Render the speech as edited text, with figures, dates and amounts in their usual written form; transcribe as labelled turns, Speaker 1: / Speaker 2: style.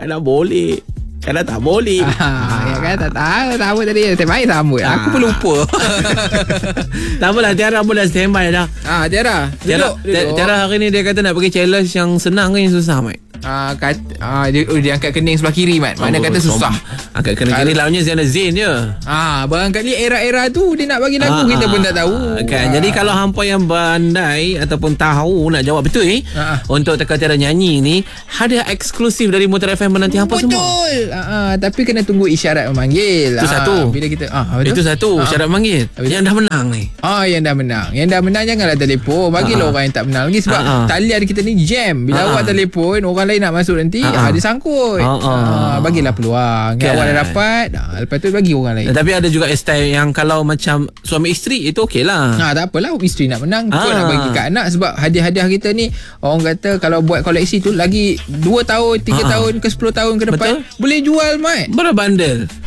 Speaker 1: Mana boleh. Kadang tak boleh.
Speaker 2: Ya kan, tak tahu sama tadi. Saya main sama. Aku pun lupa.
Speaker 1: Tak apalah, Tiara pun dah standby dah.
Speaker 2: Tiara. Duduk.
Speaker 1: Tiara hari ni dia kata nak bagi challenge yang senang ke yang susah, Mat?
Speaker 2: Dia angkat kening sebelah kiri, Mat. Mana kata susah.
Speaker 1: Angkat kening lalunya Zainal Zain je.
Speaker 2: Barangkali era-era tu dia nak bagi lagu, kita pun tak tahu
Speaker 1: kan. Jadi kalau hampa yang pandai ataupun tahu nak jawab betul untuk teka Tiara nyanyi ni, hadiah eksklusif dari Mutar FM menanti hampa semua.
Speaker 2: Betul. Tapi kena tunggu isyarat memanggil.
Speaker 1: Itu satu.
Speaker 2: Bila kita
Speaker 1: itu satu syarat memanggil. Yang dah menang ni.
Speaker 2: Yang dah menang janganlah telefon. Bagilah orang yang tak menang lagi. Sebab talian kita ni jam. Bila awak telefon, orang lain nak masuk nanti, dia sangkut. Bagilah peluang. Yang awak dah dapat, lepas tu bagi orang lain.
Speaker 1: Tapi ada juga style yang kalau macam suami isteri, itu okey lah.
Speaker 2: Tak apalah, isteri nak menang, kau nak bagi kat anak. Sebab hadiah-hadiah kita ni, orang kata kalau buat koleksi tu lagi 2 tahun, 3 tahun ke 10 tahun ke depan, boleh jual, Mat.
Speaker 1: Berbandel.